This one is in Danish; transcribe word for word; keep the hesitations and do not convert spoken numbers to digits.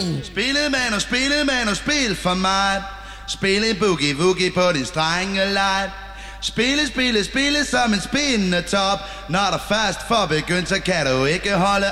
Spillet man og spillet man og spil for mig. Spil en boogie-woogie på din strengelej. Spille, spille, spille som en spindende top. Når der først får begyndt, så kan du ikke holde